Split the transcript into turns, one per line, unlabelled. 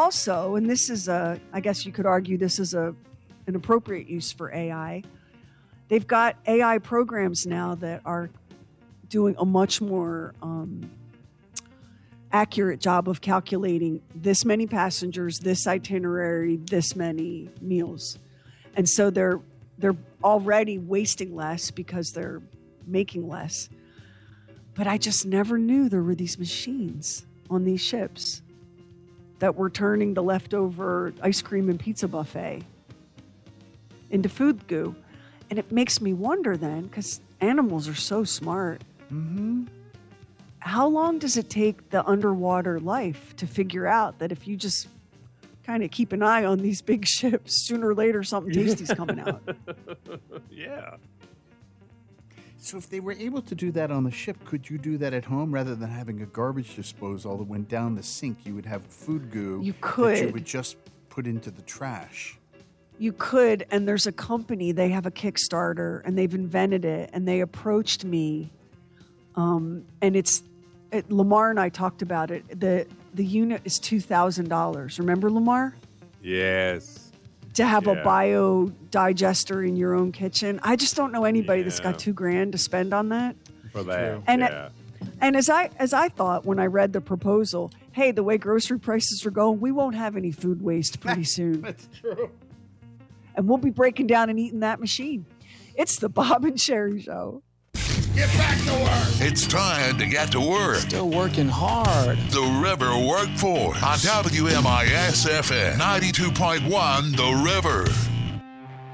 also, and this is I guess you could argue this is an appropriate use for AI. They've got AI programs now that are doing a much more accurate job of calculating this many passengers, this itinerary, this many meals. And so they're already wasting less because they're making less. But I just never knew there were these machines on these ships that were turning the leftover ice cream and pizza buffet into food goo. And it makes me wonder then, because animals are so smart. Mm-hmm. How long does it take the underwater life to figure out that if you just kind of keep an eye on these big ships, sooner or later something tasty's coming out?
Yeah.
So if they were able to do that on the ship, could you do that at home rather than having a garbage disposal that went down the sink? You would have food goo
you could.
that you would just put into the trash.
You could, and there's a company, they have a Kickstarter, and they've invented it, and they approached me, and Lamar and I talked about it. The unit is $2,000. Remember, Lamar?
Yes.
To have a biodigester in your own kitchen. I just don't know anybody that's got $2,000 to spend on that.
For that,
And as I thought when I read the proposal, hey, the way grocery prices are going, we won't have any food waste pretty soon.
That's true.
And we'll be breaking down and eating that machine. It's the Bob and Sherry Show.
Get back to work.
It's time to get to work.
Still working hard.
The River Workforce on WMIS FM 92.1 The River.